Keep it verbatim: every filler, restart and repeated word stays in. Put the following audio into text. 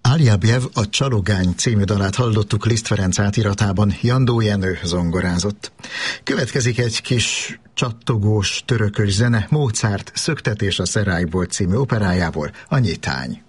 Aljabjev, a Csalogány című dalát hallottuk Liszt Ferenc átiratában, Jandó Jenő zongorázott. Következik egy kis csattogós, törökös zene Mozart Szöktetés a Szerályból című operájából, a Nyitány.